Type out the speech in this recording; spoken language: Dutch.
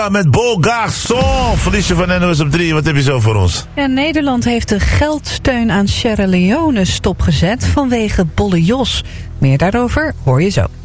Met Beau Garçon, verliesje van NOS op 3. Wat heb je zo voor ons? Ja, Nederland heeft de geldsteun aan Sierra Leone stopgezet vanwege Bolle Jos. Meer daarover hoor je zo.